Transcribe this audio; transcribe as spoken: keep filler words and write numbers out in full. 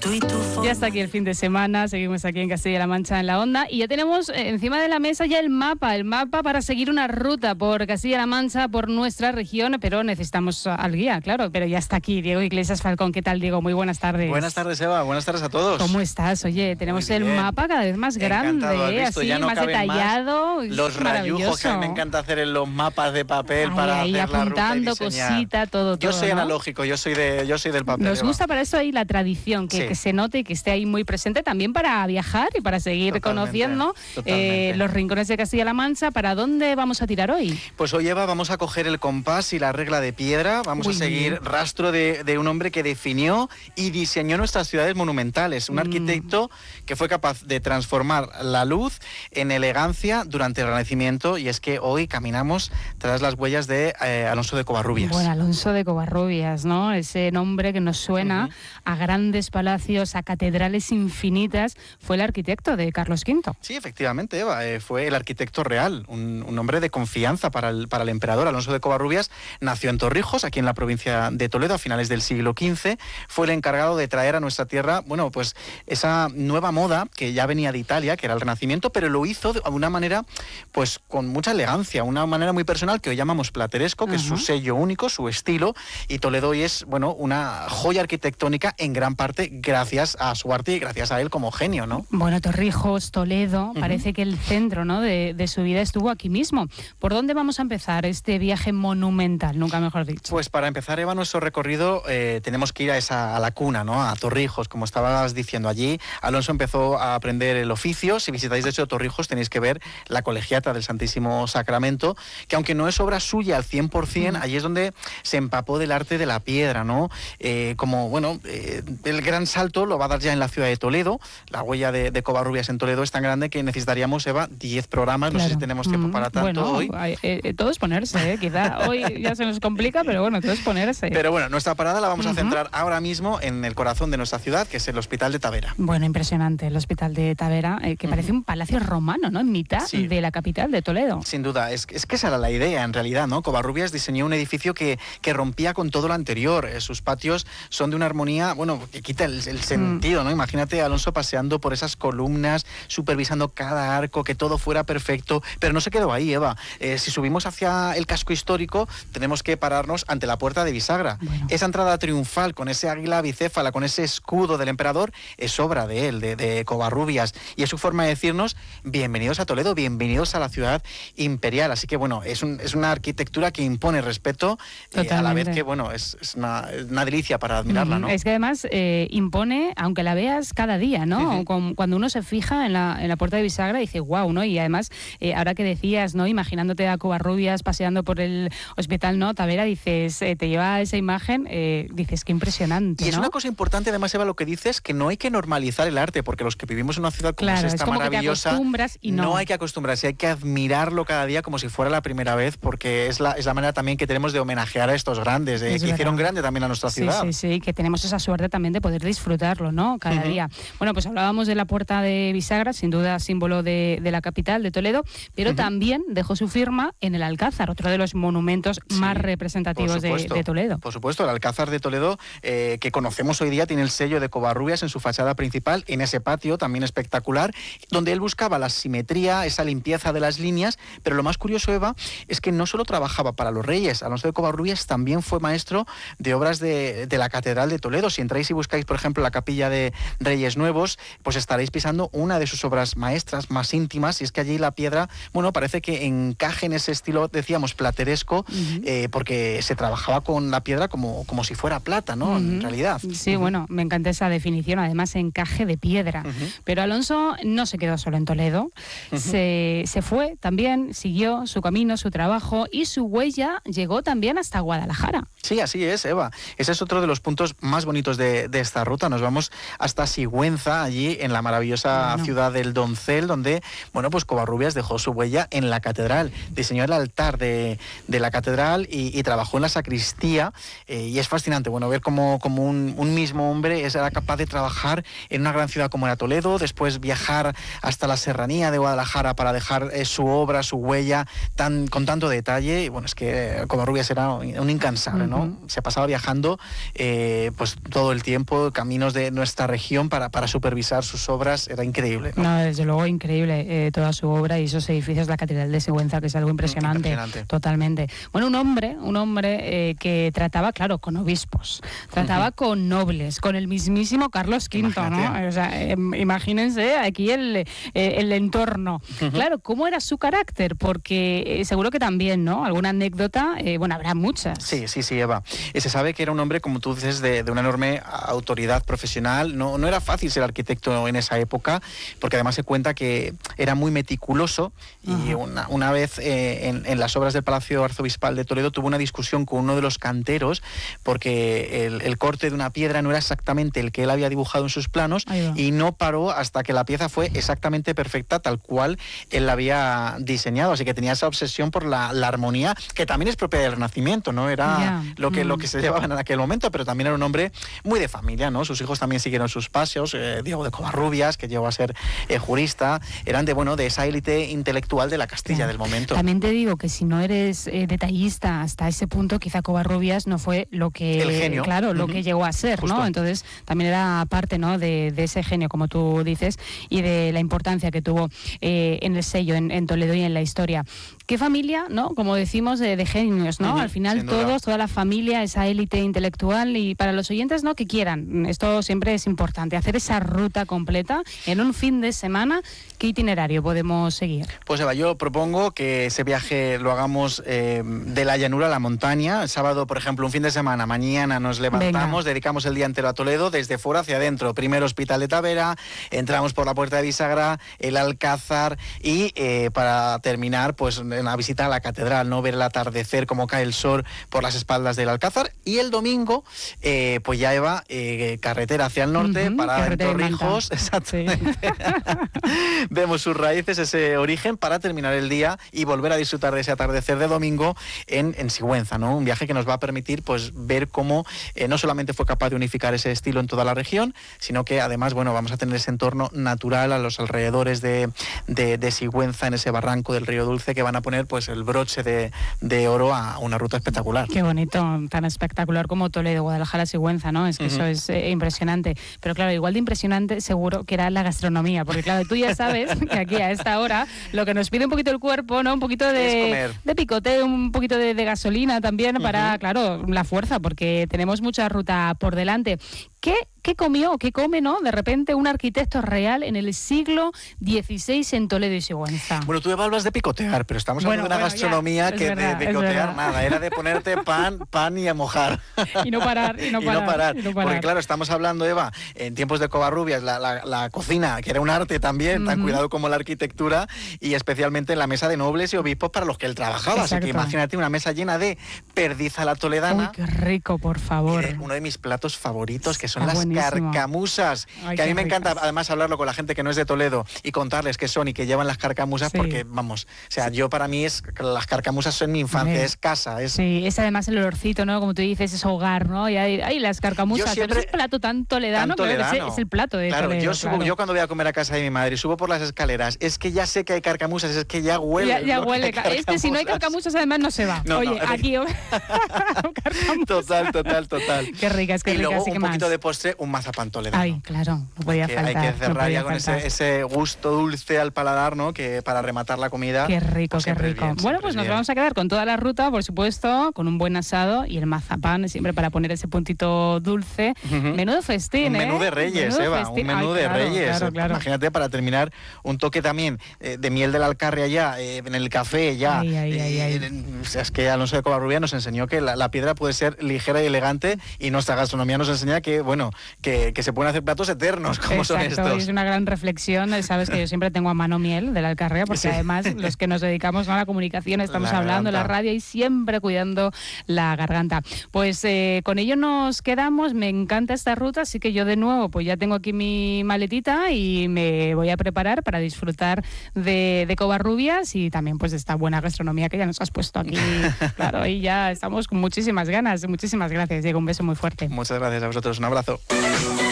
Ya está aquí el fin de semana, seguimos aquí en Castilla-La Mancha en la Onda y ya tenemos eh, encima de la mesa ya el mapa, el mapa para seguir una ruta por Castilla-La Mancha, por nuestra región, pero necesitamos al guía, claro, pero ya está aquí Diego Iglesias Falcón. ¿Qué tal, Diego? Muy buenas tardes. Buenas tardes, Eva, buenas tardes a todos. ¿Cómo estás? Oye, tenemos el mapa cada vez más grande, visto, así, ya no más detallado. Más los rayujos que a mí me encanta hacer en los mapas de papel ay, para ahí, hacer la ruta y apuntando cosita, todo, Yo todo, soy ¿no? analógico, yo soy de, yo soy del papel. Nos Eva. gusta para eso ahí la tradición, que, sí. que se note y que esté ahí muy presente, también para viajar y para seguir Totalmente, conociendo totalmente. Eh, los rincones de Castilla-La Mancha. ¿Para dónde vamos a tirar hoy? Pues hoy, Eva, vamos a coger el compás y la regla de piedra, vamos Uy. a seguir rastro de, de un hombre que definió y diseñó nuestras ciudades monumentales, un mm. arquitecto que fue capaz de transformar la luz en elegancia durante el Renacimiento, y es que hoy caminamos tras las huellas de eh, Alonso de Covarrubias. Bueno, Alonso de Covarrubias, ¿no? Ese nombre que nos suena uh-huh. a grandes palacios, a catedrales infinitas, fue el arquitecto de Carlos quinto. Sí, efectivamente, Eva, eh, fue el arquitecto real, un, un hombre de confianza para el, para el emperador. Alonso de Covarrubias nació en Torrijos, aquí en la provincia de Toledo, a finales del siglo quince. Fue el encargado de traer a nuestra tierra, bueno, pues esa nueva moda que ya venía de Italia, que era el Renacimiento, pero lo hizo de una manera, pues con mucha elegancia, una manera muy personal que hoy llamamos plateresco, que uh-huh. es su sello único, su estilo, y Toledo hoy es, bueno, una joya arquitectónica en gran parte gracias a su arte y gracias a él como genio, ¿no? Bueno, Torrijos, Toledo, uh-huh. parece que el centro, ¿no?, de, de su vida estuvo aquí mismo. ¿Por dónde vamos a empezar este viaje monumental, nunca mejor dicho? Pues para empezar, Eva, nuestro recorrido eh, tenemos que ir a esa a la cuna, ¿no?, a Torrijos, como estabas diciendo. Allí Alonso empezó a aprender el oficio. Si visitáis de hecho Torrijos tenéis que ver la colegiata del Santísimo Sacramento, que aunque no es obra suya al cien por ciento, uh-huh. allí es donde se empapó del arte de la piedra, ¿no? Eh, como, bueno, eh, el gran salto lo va a dar ya en la ciudad de Toledo. La huella de, de Covarrubias en Toledo es tan grande que necesitaríamos, Eva, diez programas. Claro. No sé si tenemos tiempo mm, para tanto bueno, hoy. Eh, todo es ponerse, ¿eh? Quizá hoy ya se nos complica, pero bueno, todo es ponerse. Pero bueno, nuestra parada la vamos uh-huh. a centrar ahora mismo en el corazón de nuestra ciudad, que es el Hospital de Tavera. Bueno, impresionante el Hospital de Tavera, eh, que uh-huh. parece un palacio romano, ¿no?, en mitad sí. de la capital de Toledo. Sin duda, es, es que esa era la idea en realidad, ¿no? Covarrubias diseñó un edificio que, que rompía con todo lo anterior. Eh, sus patios son de una armonía, bueno, que quita el, el sentido, ¿no? Imagínate a Alonso paseando por esas columnas, supervisando cada arco, que todo fuera perfecto, pero no se quedó ahí, Eva. Eh, si subimos hacia el casco histórico, tenemos que pararnos ante la puerta de bisagra. Bueno. Esa entrada triunfal, con ese águila bicéfala, con ese escudo del emperador, es obra de él, de, de Covarrubias, y es su forma de decirnos bienvenidos a Toledo, bienvenidos a la ciudad imperial. Así que, bueno, es, un, es una arquitectura que impone respeto, eh, a la vez que, bueno, es, es, una, es una delicia para admirarla, ¿no? Es que además eh, impone, aunque la veas cada día, ¿no? Uh-huh. Cuando uno se fija en la, en la puerta de bisagra dice, wow, ¿no? Y además, eh, ahora que decías, ¿no?, imaginándote a Covarrubias paseando por el hospital, ¿no?, Tavera, dices, eh, te lleva a esa imagen, eh, dices, qué impresionante, Y es ¿no? una cosa importante, además, Eva, lo que dices, que no hay que normalizar el arte, porque los que vivimos en una ciudad como claro, es esta es como maravillosa, que te acostumbras y no. no hay que acostumbrarse, hay que admirarlo cada día como si fuera la primera vez, porque es la, es la manera también que tenemos de homenajear a estos grandes, eh, que verdad. hicieron grande también a nuestra sí, ciudad. Sí, sí, que tenemos esa suerte también de poder disfrutarlo, ¿no?, cada uh-huh. día. Bueno, pues hablábamos de la puerta de bisagra, sin duda símbolo de, de la capital, de Toledo, pero uh-huh. también dejó su firma en el Alcázar, otro de los monumentos sí, más representativos de, de Toledo. Por supuesto, el Alcázar de Toledo, eh, que conocemos hoy día, tiene el sello de Covarrubias en su fachada principal, en ese patio también espectacular, donde él buscaba la simetría, esa limpieza de las líneas, pero lo más curioso, Eva, es que no solo trabajaba para los reyes. Alonso de Covarrubias también fue maestro de obras de, de la Catedral de Toledo. Si entráis y buscáis, por ejemplo, la capilla de Reyes Nuevos, pues estaréis pisando una de sus obras maestras más íntimas, y es que allí la piedra, bueno, parece que encaje en ese estilo, decíamos, plateresco, uh-huh. eh, porque se trabajaba con la piedra como, como si fuera plata, ¿no? Uh-huh. En realidad. Sí, uh-huh. bueno, me encanta esa definición, además encaje de piedra. Uh-huh. Pero Alonso no se quedó solo en Toledo, uh-huh. se, se fue también, siguió su camino, su trabajo, y su huella llegó también hasta Guadalajara. Sí, así es, Eva. Ese es otro de los puntos más bonitos de, de esta ruta. Nos vamos hasta Sigüenza, allí en la maravillosa bueno. ciudad del Doncel, donde, bueno, pues Covarrubias dejó su huella en la catedral, diseñó el altar de, de la catedral y, y trabajó en la sacristía, eh, y es fascinante, bueno, ver cómo, cómo un, un mismo hombre era capaz de trabajar en una gran ciudad como era Toledo, después viajar hasta la serranía de Guadalajara para dejar eh, su obra, su huella, tan, con tanto detalle. Y bueno, es que Covarrubias era un incansable, ¿no? Uh-huh. Se pasaba viajando eh, pues todo el tiempo, caminos de, esta región para, para supervisar sus obras, era increíble, ¿no? No, desde luego increíble eh, toda su obra y esos edificios de la Catedral de Sigüenza, que es algo impresionante, impresionante. Totalmente. Bueno, un hombre, un hombre eh, que trataba, claro, con obispos, trataba uh-huh. con nobles, con el mismísimo Carlos quinto, Imagínate. ¿no? O sea, eh, imagínense aquí el, eh, el entorno. Uh-huh. Claro, ¿cómo era su carácter? Porque eh, seguro que también, ¿no? Alguna anécdota, eh, bueno, habrá muchas. Sí, sí, sí, Eva. Y se sabe que era un hombre, como tú dices, de, de una enorme autoridad profesional. No, no era fácil ser arquitecto en esa época, porque además se cuenta que era muy meticuloso y uh-huh. una, una vez eh, en, en las obras del Palacio Arzobispal de Toledo tuvo una discusión con uno de los canteros porque el, el corte de una piedra no era exactamente el que él había dibujado en sus planos y no paró hasta que la pieza fue exactamente perfecta, tal cual él la había diseñado. Así que tenía esa obsesión por la, la armonía, que también es propia del Renacimiento, ¿no? Era yeah. lo, que, mm. lo que se llevaba en aquel momento, pero también era un hombre muy de familia, ¿no? Sus hijos también siguieron sus pasos, eh, Diego de Covarrubias, que llegó a ser eh, jurista, eran de, bueno, de esa élite intelectual de la Castilla yeah. del momento. También te digo que si no eres eh, detallista hasta ese punto, quizá Covarrubias no fue lo que, el genio. claro, lo uh-huh. que llegó a ser, Justo. ¿no? Entonces también era parte, ¿no? de, de ese genio, como tú dices, y de la importancia que tuvo eh, en el sello, en, en Toledo y en la historia. ¿Qué familia, no? Como decimos, de, de genios, ¿no? Uh-huh. Al final todos, toda la familia, esa élite intelectual, y para los oyentes, ¿no? Que quieran, esto siempre es importante, hacer esa ruta completa en un fin de semana. ¿Qué itinerario podemos seguir? Pues Eva, yo propongo que ese viaje lo hagamos eh, de la llanura a la montaña. El sábado, por ejemplo, un fin de semana, mañana nos levantamos, Venga. dedicamos el día entero a Toledo, desde fuera hacia adentro. Primero Hospital de Tavera, entramos por la Puerta de Bisagra, el Alcázar y eh, para terminar, pues una visita a la catedral, ¿no? Ver el atardecer, cómo cae el sol por las espaldas del Alcázar. Y el domingo, eh, pues ya Eva, eh, carretera hacia el norte, uh-huh, para en Torrijos, exactamente. Sí. Vemos sus raíces, ese origen, para terminar el día y volver a disfrutar de ese atardecer de domingo en, en Sigüenza, ¿no? Un viaje que nos va a permitir, pues, ver cómo eh, no solamente fue capaz de unificar ese estilo en toda la región, sino que además, bueno, vamos a tener ese entorno natural a los alrededores de, de, de Sigüenza, en ese barranco del Río Dulce, que van a poner, pues, el broche de, de oro a una ruta espectacular. Qué bonito, tan espectacular como Toledo, Guadalajara, Sigüenza, ¿no? Es que uh-huh. eso es eh, impresionante. Pero claro, igual de impresionante seguro que era la gastronomía, porque claro, tú ya sabes que aquí a esta hora lo que nos pide un poquito el cuerpo, ¿no? Un poquito de, de picote, un poquito de, de gasolina también para, uh-huh. claro, la fuerza, porque tenemos mucha ruta por delante. ¿Qué, qué comió, qué come, no? De repente un arquitecto real en el siglo dieciséis en Toledo y Sigüenza. Bueno, tú hablas de picotear, pero estamos hablando bueno, de una bueno, gastronomía ya, que verdad, de picotear nada, era de ponerte pan, pan y a mojar. Y no parar, y no parar. y no parar. Y no parar. Porque claro, estamos hablando, Eva, en tiempos de Covarrubias, la, la, la cocina, que era un arte también, uh-huh. tan cuidado como la arquitectura, y especialmente en la mesa de nobles y obispos para los que él trabajaba. Exacto. Así que imagínate una mesa llena de perdiz a la toledana. Uy, qué rico, por favor. Y de uno de mis platos favoritos, que son Está las buenísimo. carcamusas. Ay, que a mí me ricas. encanta además hablarlo con la gente que no es de Toledo y contarles qué son y que llevan las carcamusas, sí. porque, vamos, o sea, yo para mí es las carcamusas son mi infancia, sí. es casa. Es... Sí, es además el olorcito, ¿no? Como tú dices, es hogar, ¿no? Y hay, hay las carcamusas, siempre, pero es un plato tan toledano, tan toledano. Que es, es el plato de claro, Toledo. Yo subo, claro, yo cuando voy a comer a casa de mi madre y subo por las escaleras, es que ya sé que hay carcamusas, es que ya huele. Ya, ya huele. Este, si no hay carcamusas, además no se va. No, Oye, no, aquí... total, total, total. Qué ricas, qué y ricas. Y luego sí, un poquito más? de postre, un mazapán toledano. Ay, claro, no podía que faltar. Hay que cerrar no ya con ese, ese gusto dulce al paladar, ¿no? Que para rematar la comida. Qué rico, pues qué rico. Bien, bueno, pues nos bien. vamos a quedar con toda la ruta, por supuesto, con un buen asado y el mazapán, siempre para poner ese puntito dulce. Uh-huh. Menudo festín, un ¿eh? menú de reyes, menudo Eva, festín. un menú Ay, de claro, reyes. Claro, claro. Imagínate, para terminar, un toque también eh, de miel del Alcarria allá, eh, en el café ya. Ay, ay, eh, ay, ay. Eh, o sea, es que Alonso de Covarrubias nos enseñó que la, la piedra puede ser ligera y elegante, y nuestra gastronomía nos enseña que, bueno, que, que se pueden hacer platos eternos, como Exacto, son estos. Es una gran reflexión. Sabes que yo siempre tengo a mano miel del Alcarria, porque sí. además los que nos dedicamos a la comunicación estamos la hablando en la radio y siempre cuidando la garganta. Pues eh, con ello nos quedamos. Me encanta esta ruta, así que yo de nuevo pues ya tengo aquí mi maletita y me voy a preparar para disfrutar de, de Covarrubias y también pues de esta buena gastronomía que ya nos has puesto aquí. Claro, y ya estamos con muchísimas ganas. Muchísimas gracias, Diego. Un beso muy fuerte. Muchas gracias a vosotros. Un abrazo.